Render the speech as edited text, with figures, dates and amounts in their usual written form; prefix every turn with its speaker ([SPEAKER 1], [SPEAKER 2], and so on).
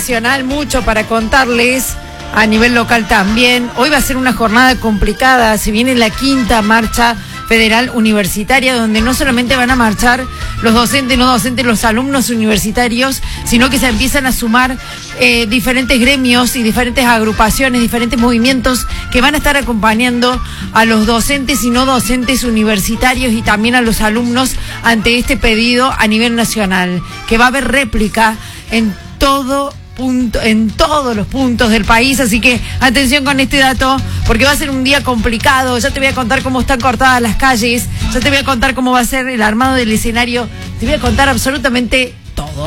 [SPEAKER 1] nacional mucho para contarles, a nivel local también. Hoy va a ser una jornada complicada, se viene la 5ª marcha federal universitaria, donde no solamente van a marchar los docentes, no docentes, los alumnos universitarios, sino que se empiezan a sumar diferentes gremios y diferentes agrupaciones, diferentes movimientos que van a estar acompañando a los docentes y no docentes universitarios y también a los alumnos ante este pedido a nivel nacional, que va a haber réplica en todos los puntos del país, así que atención con este dato, porque va a ser un día complicado. Ya te voy a contar cómo están cortadas las calles, ya te voy a contar cómo va a ser el armado del escenario, te voy a contar absolutamente todo.